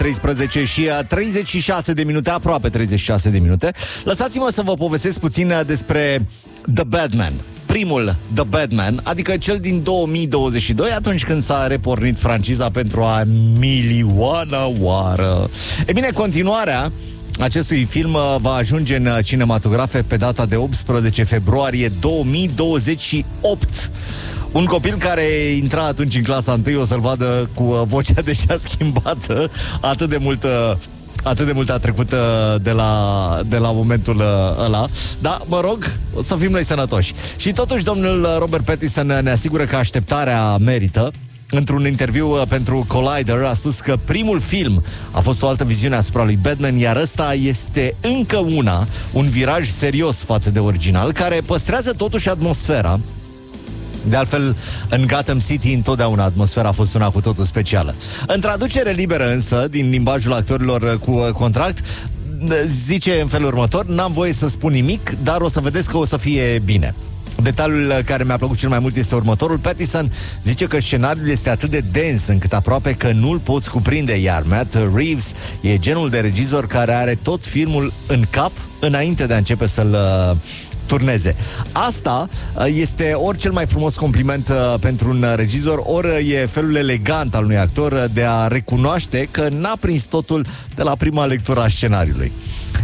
13 și 36 de minute, aproape 36 de minute. Lăsați-mă să vă povestesc puțin despre The Batman. Primul The Batman, adică cel din 2022, atunci când s-a repornit franciza pentru a milioana oară. E bine, continuarea acestui film va ajunge în cinematografe pe data de 18 februarie 2028. Un copil care intra atunci în clasa 1 o să-l vadă cu vocea deja schimbată. Atât de mult a trecut de la momentul ăla. Da, mă rog, să fim noi sănătoși. Și totuși domnul Robert Pattinson ne asigură că așteptarea merită. Într-un interviu pentru Collider a spus că primul film a fost o altă viziune asupra lui Batman, iar ăsta este încă un viraj serios față de original, care păstrează totuși atmosfera. De altfel, în Gotham City întotdeauna atmosfera a fost una cu totul specială. În traducere liberă însă, din limbajul actorilor cu contract, zice în felul următor: n-am voie să spun nimic, dar o să vedeți că o să fie bine. Detaliul care mi-a plăcut cel mai mult este următorul. Pattinson zice că scenariul este atât de dens încât aproape că nu-l poți cuprinde, iar Matt Reeves e genul de regizor care are tot filmul în cap înainte de a începe să-l turneze. Asta este ori cel mai frumos compliment pentru un regizor, ori e felul elegant al unui actor de a recunoaște că n-a prins totul de la prima lectură a scenariului.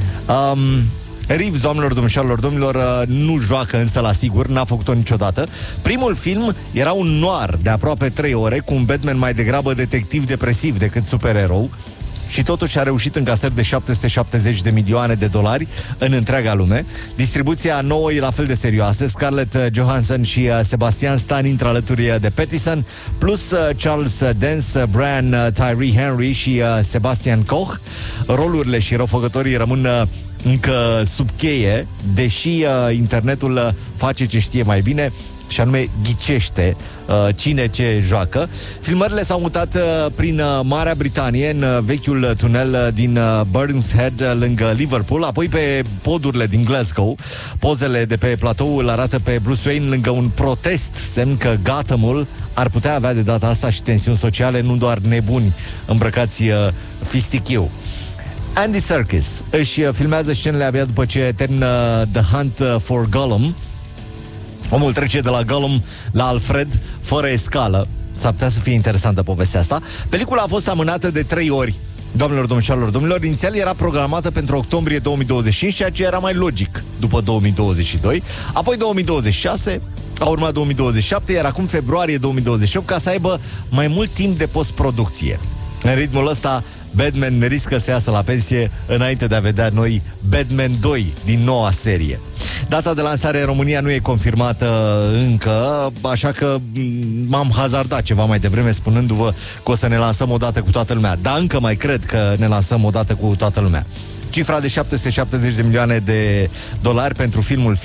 Reeves, doamnelor, domnilor, nu joacă însă la sigur, n-a făcut-o niciodată. Primul film era un noir de aproape 3 ore, cu un Batman mai degrabă detectiv depresiv decât supererou, și totuși a reușit încasări de 770 de milioane de dolari în întreaga lume. Distribuția nouă e la fel de serioasă. Scarlett Johansson și Sebastian Stan intră alături de Pattinson, plus Charles Dance, Brian Tyree Henry și Sebastian Koch. Rolurile și răufăcătorii rămân încă sub cheie, deși internetul face ce știe mai bine, și anume ghicește cine ce joacă. Filmările s-au mutat prin Marea Britanie, în vechiul tunel din Burns Head, lângă Liverpool, apoi pe podurile din Glasgow. Pozele de pe platou îl arată pe Bruce Wayne lângă un protest, semn că Gothamul ar putea avea de data asta și tensiuni sociale, nu doar nebuni îmbrăcați fistichiu. Andy Serkis își filmează scenele abia după ce termină The Hunt for Gollum. Omul trece de la Gollum la Alfred fără escală. S-ar putea să fie interesantă povestea asta. Pelicula a fost amânată de 3 ori, doamnelor, domnilor. Inițial era programată pentru octombrie 2025, ceea ce era mai logic după 2022. Apoi 2026, a urmat 2027, iar acum februarie 2028, ca să aibă mai mult timp de postproducție. În ritmul ăsta, Batman riscă să iasă la pensie înainte de a vedea noi Batman 2 din noua serie. Data de lansare în România nu e confirmată încă, așa că m-am hazardat ceva mai devreme spunându-vă că o să ne lansăm odată cu toată lumea. Dar încă mai cred că ne lansăm odată cu toată lumea. Cifra de 770 de milioane de dolari pentru filmul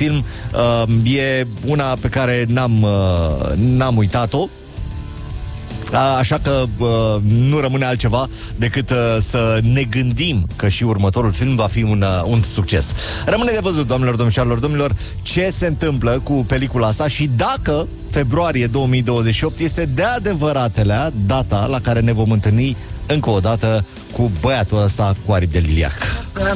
e una pe care n-am uitat-o. Așa că nu rămâne altceva decât să ne gândim că și următorul film va fi un succes. Rămâne de văzut, doamnelor, domnilor, ce se întâmplă cu pelicula asta și dacă februarie 2028 este de adevăratelea data la care ne vom întâlni încă o dată cu băiatul ăsta cu aripi de liliac.